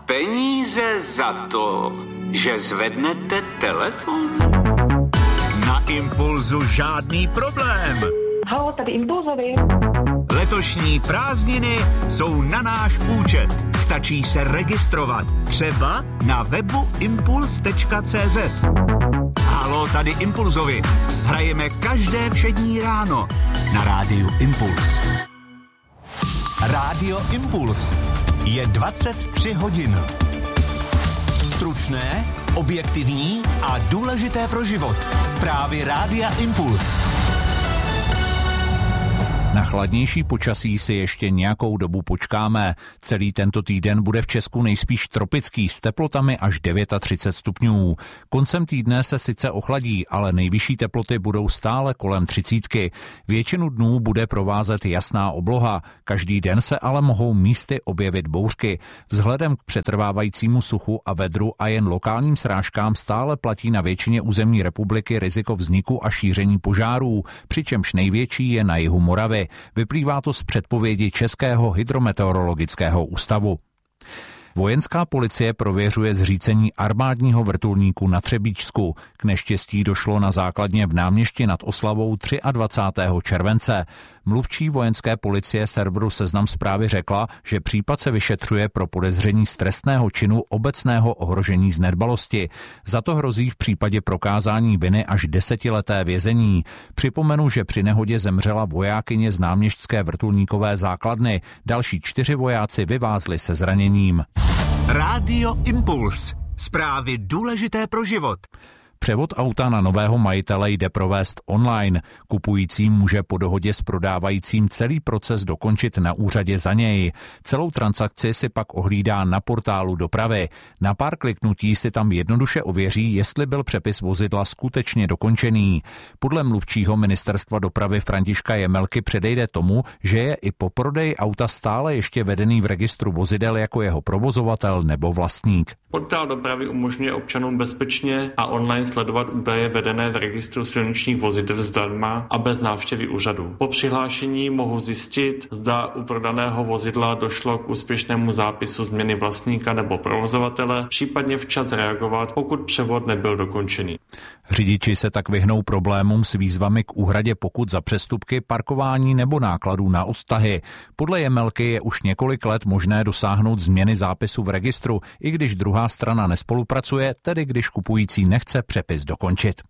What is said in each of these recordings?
peníze za to, že zvednete telefon? Na Impulzu žádný problém. Halo, tady Impulzovi. Letošní prázdniny jsou na náš účet. Stačí se registrovat. Třeba na webu impuls.cz. Halo, tady Impulzovi. Hrajeme každé všední ráno na rádiu Impuls. Rádio Impuls. Je 23 hodin. Stručné, objektivní a důležité pro život. Zprávy Rádia Impuls. Na chladnější počasí si ještě nějakou dobu počkáme. Celý tento týden bude v Česku nejspíš tropický s teplotami až 39 stupňů. Koncem týdne se sice ochladí, ale nejvyšší teploty budou stále kolem 30. Většinu dnů bude provázet jasná obloha. Každý den se ale mohou místy objevit bouřky. Vzhledem k přetrvávajícímu suchu a vedru a jen lokálním srážkám stále platí na většině území republiky riziko vzniku a šíření požárů, přičemž největší je na jihu Moravy. Vyplývá to z předpovědi Českého hydrometeorologického ústavu. Vojenská policie prověřuje zřícení armádního vrtulníku na Třebíčsku. K neštěstí došlo na základně v Náměšti nad Oslavou 23. července. Mluvčí vojenské policie serveru Seznam Zprávy řekla, že případ se vyšetřuje pro podezření z trestného činu obecného ohrožení z nedbalosti. Za to hrozí v případě prokázání viny až 10leté vězení. Připomenu, že při nehodě zemřela vojákyně z náměštské vrtulníkové základny. Další 4 vojáci vyvázli se zraněním. Rádio Impuls. Zprávy důležité pro život. Převod auta na nového majitele jde provést online. Kupující může po dohodě s prodávajícím celý proces dokončit na úřadě za něj. Celou transakci si pak ohlídá na portálu dopravy. Na pár kliknutí si tam jednoduše ověří, jestli byl přepis vozidla skutečně dokončený. Podle mluvčího ministerstva dopravy Františka Jemelky předejde tomu, že je i po prodeji auta stále ještě vedený v registru vozidel jako jeho provozovatel nebo vlastník. Portál dopravy umožňuje občanům bezpečně a online sledovat údaje vedené v registru silničních vozidel zdarma a bez návštěvy úřadu. Po přihlášení mohu zjistit, zda u prodaného vozidla došlo k úspěšnému zápisu změny vlastníka nebo provozovatele, případně včas reagovat, pokud převod nebyl dokončený. Řidiči se tak vyhnou problémům s výzvami k úhradě pokut za přestupky, parkování nebo nákladů na odtahy. Podle Jemelky je už několik let možné dosáhnout změny zápisu v registru, i když druhá strana nespolupracuje, tedy když kupující nechce přepis dokončit.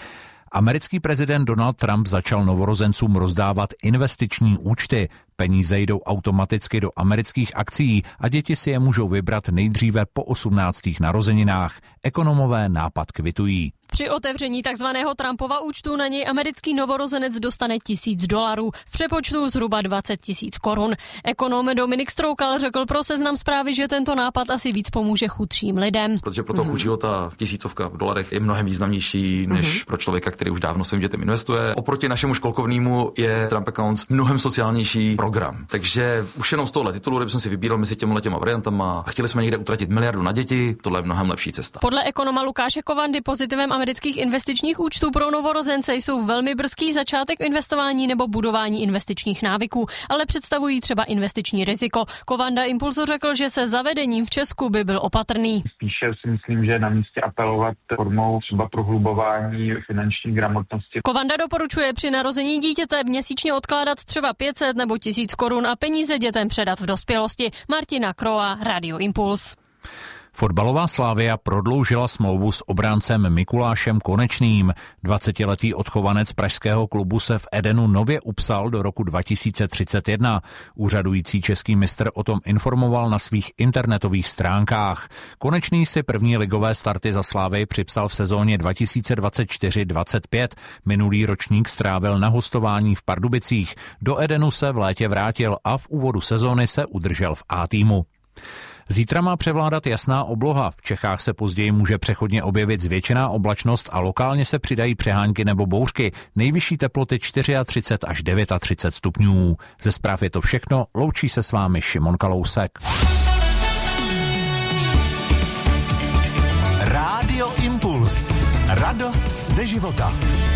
Americký prezident Donald Trump začal novorozencům rozdávat investiční účty. Peníze jdou automaticky do amerických akcií a děti si je můžou vybrat nejdříve po 18. narozeninách. Ekonomové nápad kvitují. Při otevření takzvaného Trumpova účtu na něj americký novorozenec dostane $1000, v přepočtu zhruba 20 000 korun. Ekonom Dominik Stroukal řekl pro Seznam Zprávy, že tento nápad asi víc pomůže chudším lidem. Protože pro toho chudšího ta tisícovka v dolarech je mnohem významnější než pro člověka, který už dávno svým dětem investuje. Oproti našemu školkovnému je Trump Accounts mnohem sociálnější program. Takže už jenom z tohohle titulu, kdybychom si vybíral mezi těma variantama a chtěli jsme někde utratit miliardu na děti, tohle je mnohem lepší cesta. Podle ekonoma Lukáše Kovandy pozitivem amerických investičních účtů pro novorozence jsou velmi brzký začátek investování nebo budování investičních návyků, ale představují třeba investiční riziko. Kovanda Impulsu řekl, že se zavedením v Česku by byl opatrný. Spíše si myslím, že je na místě apelovat formou třeba prohlubování finanční gramotnosti. Kovanda doporučuje při narození dítěte měsíčně odkládat třeba 500 nebo 1000 korun a peníze dětem předat v dospělosti. Martina Kroa, Radio Impuls. Fotbalová Slavia prodloužila smlouvu s obráncem Mikulášem Konečným. 20letý odchovanec pražského klubu se v Edenu nově upsal do roku 2031. Úřadující český mistr o tom informoval na svých internetových stránkách. Konečný si první ligové starty za Slavii připsal v sezóně 2024-25. Minulý ročník strávil na hostování v Pardubicích. Do Edenu se v létě vrátil a v úvodu sezóny se udržel v A týmu. Zítra má převládat jasná obloha. V Čechách se později může přechodně objevit zvětšená oblačnost a lokálně se přidají přehánky nebo bouřky. Nejvyšší teploty 34 až 39 stupňů. Ze zpráv je to všechno. Loučí se s vámi Šimon Kalousek. Rádio Impuls. Radost ze života.